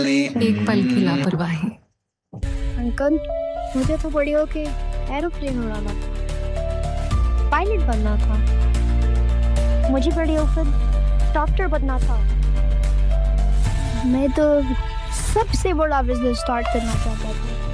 एक पल की लापरवाही। अंकल, मुझे तो बड़ी होके एरोप्लेन उड़ाना था, पायलट बनना था। मुझे बड़ी होकर डॉक्टर बनना था। मैं तो सबसे बड़ा बिजनेस स्टार्ट करना चाहता था।